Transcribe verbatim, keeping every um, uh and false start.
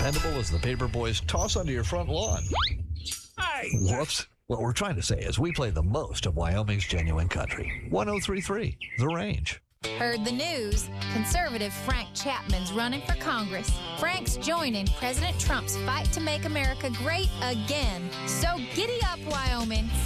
dependable as the paper boys toss onto your front lawn. Hey! Whoops. What we're trying to say is we play the most of Wyoming's genuine country. one oh three point three, The Range. Heard the news? Conservative Frank Chapman's running for Congress. Frank's joining President Trump's fight to make America great again. So giddy up, Wyoming.